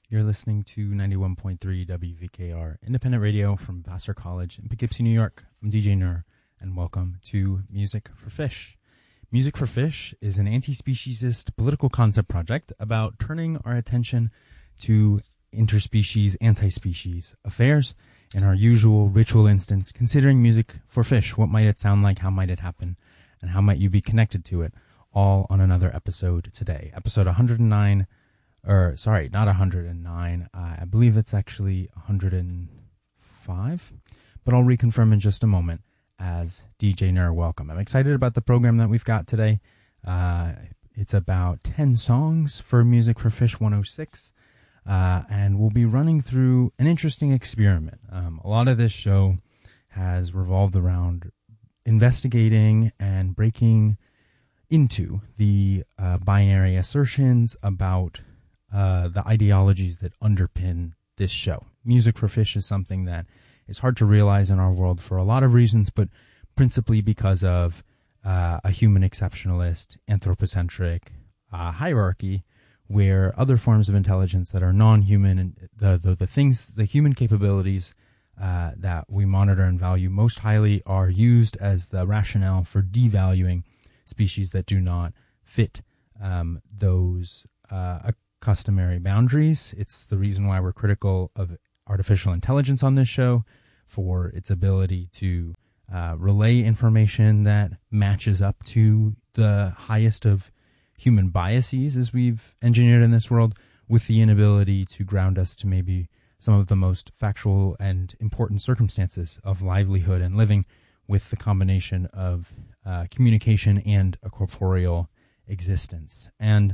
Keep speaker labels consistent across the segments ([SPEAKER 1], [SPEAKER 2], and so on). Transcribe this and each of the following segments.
[SPEAKER 1] You're listening to 91.3 WVKR, independent radio from Vassar College in Poughkeepsie, New York. I'm DJ Nur, and welcome to Music for Fish. Music for Fish is an anti-speciesist political concept project about turning our attention to interspecies, anti-species affairs in our usual ritual instance, considering music for fish. What might it sound like? How might it happen? And how might you be connected to it? All on another episode today. Episode 109, or sorry, not 109. I believe it's actually 105, but I'll reconfirm in just a moment as DJ Nur. Welcome. I'm excited about the program that we've got today. It's about 10 songs for Music for Fish 106, and we'll be running through an interesting experiment. A lot of this show has revolved around investigating and breaking into the binary assertions about the ideologies that underpin this show. Music for Fish is something that is hard to realize in our world for a lot of reasons, but principally because of a human exceptionalist, anthropocentric hierarchy, where other forms of intelligence that are non-human and the human capabilities that we monitor and value most highly are used as the rationale for devaluing species that do not fit those customary boundaries. It's the reason why we're critical of artificial intelligence on this show, for its ability to relay information that matches up to the highest of human biases as we've engineered in this world, with the inability to ground us to maybe some of the most factual and important circumstances of livelihood and living, with the combination of communication and a corporeal existence. And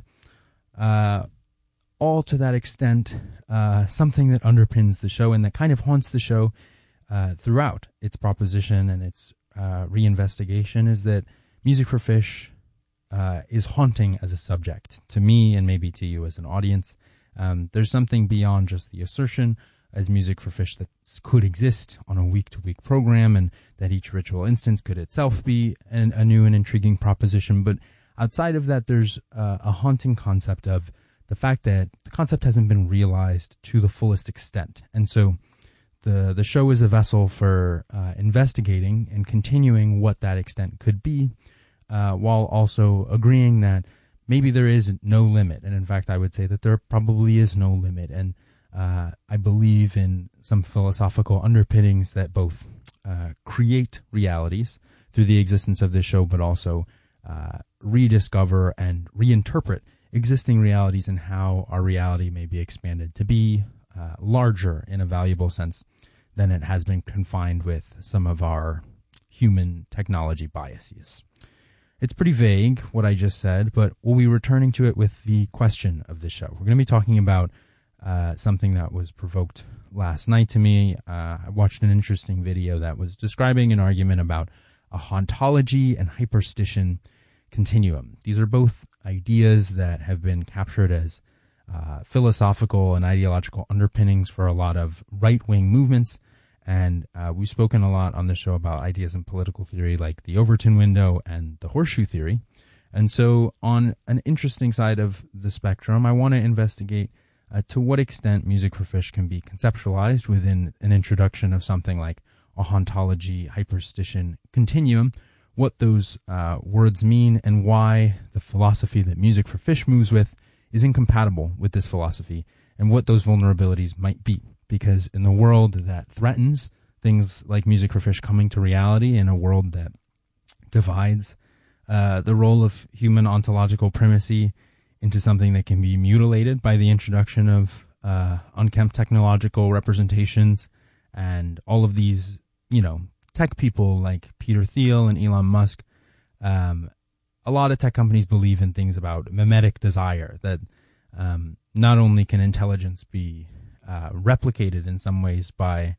[SPEAKER 1] all to that extent, something that underpins the show and that kind of haunts the show throughout its proposition and its reinvestigation is that Music for Fish is haunting as a subject to me and maybe to you as an audience. There's something beyond just the assertion as Music for Fish that could exist on a week-to-week program, and that each ritual instance could itself be a new and intriguing proposition. But outside of that, there's a haunting concept of the fact that the concept hasn't been realized to the fullest extent. And so the show is a vessel for investigating and continuing what that extent could be, while also agreeing that maybe there is no limit. And in fact, I would say that there probably is no limit. And I believe in some philosophical underpinnings that both create realities through the existence of this show, but also rediscover and reinterpret existing realities and how our reality may be expanded to be larger in a valuable sense than it has been confined with some of our human technology biases. It's pretty vague, what I just said, but we'll be returning to it with the question of the show. We're going to be talking about something that was provoked last night to me. I watched an interesting video that was describing an argument about a hauntology and hyperstition continuum. These are both ideas that have been captured as philosophical and ideological underpinnings for a lot of right-wing movements. And we've spoken a lot on the show about ideas in political theory like the Overton window and the horseshoe theory. And so on an interesting side of the spectrum, I want to investigate to what extent Music for Fish can be conceptualized within an introduction of something like a hauntology, hyperstition continuum, what those words mean, and why the philosophy that Music for Fish moves with is incompatible with this philosophy, and what those vulnerabilities might be. Because in the world that threatens things like Music for Fish coming to reality, in a world that divides the role of human ontological primacy into something that can be mutilated by the introduction of unkempt technological representations, and all of these, tech people like Peter Thiel and Elon Musk, a lot of tech companies believe in things about mimetic desire, that not only can intelligence be replicated in some ways by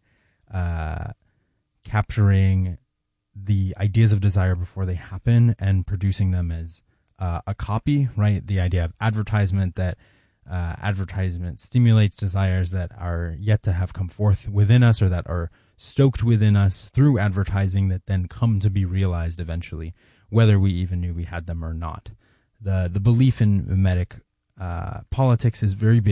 [SPEAKER 1] capturing the ideas of desire before they happen and producing them as a copy, right? The idea of advertisement, that advertisement stimulates desires that are yet to have come forth within us, or that are stoked within us through advertising, that then come to be realized eventually, whether we even knew we had them or not. The belief in mimetic politics is very big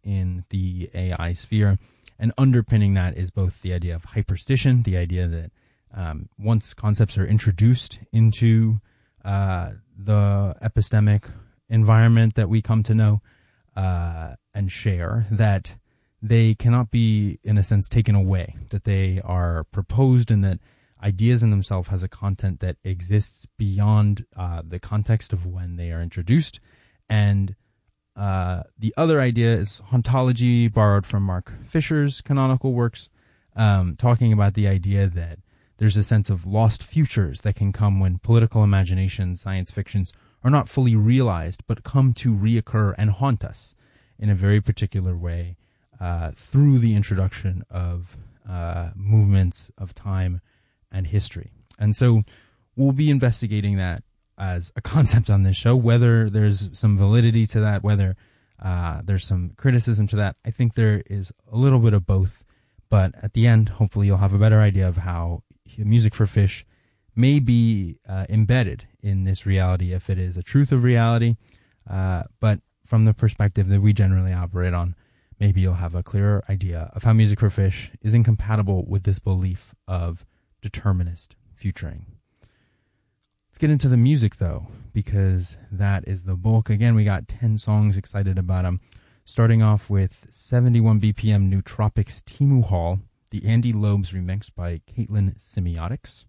[SPEAKER 1] in the AI sphere. And underpinning that is both the idea of hyperstition, the idea that once concepts are introduced into the epistemic environment that we come to know and share, that they cannot be, in a sense, taken away, that they are proposed, and that ideas in themselves has a content that exists beyond the context of when they are introduced. And the other idea is hauntology, borrowed from Mark Fisher's canonical works, talking about the idea that there's a sense of lost futures that can come when political imagination, science fictions are not fully realized, but come to reoccur and haunt us in a very particular way through the introduction of movements of time and history. And so we'll be investigating that as a concept on this show, whether there's some validity to that, whether there's some criticism to that. I think there is a little bit of both, but at the end, hopefully you'll have a better idea of how Music for Fish may be embedded in this reality, if it is a truth of reality, but from the perspective that we generally operate on, maybe you'll have a clearer idea of how Music for Fish is incompatible with this belief of determinist futuring. Let's get into the music, though, because that is the bulk. Again, we got 10 songs, excited about them. Starting off with 71 BPM Nootropics Timu Hall, the Andy Lobes remix by Caitlin Semiotics.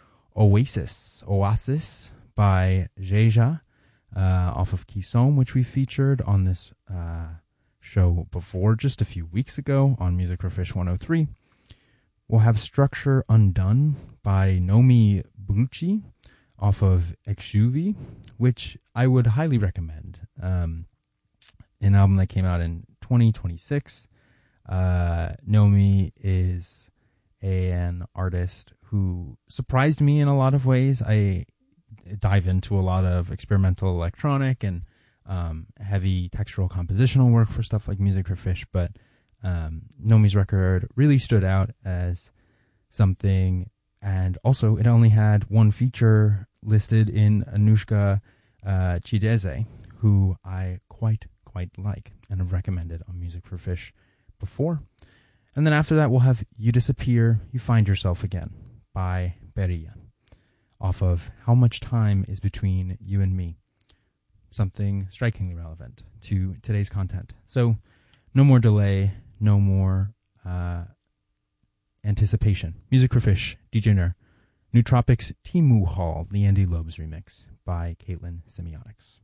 [SPEAKER 1] Oasis by Jeja, off of Kisom, which we featured on this show before, just a few weeks ago on Music for Fish 103. We'll have Structure Undone by Nomi Brucci, off of Exuvi, which I would highly recommend. An album that came out in 2026. Nomi is an artist who surprised me in a lot of ways. I dive into a lot of experimental electronic and heavy textural compositional work for stuff like Music for Fish, but Nomi's record really stood out as something. And also, it only had one feature listed in Anushka Chideze, who I quite like and have recommended on Music for Fish before. And then after that, we'll have You Disappear, You Find Yourself Again by Beria, off of How Much Time Is Between You and Me. Something strikingly relevant to today's content. So, no more delay, no more anticipation. Music for Fish, DJ Nur. Nootropics Timu Hall, the Andy Lobes remix by Caitlin Semiotics.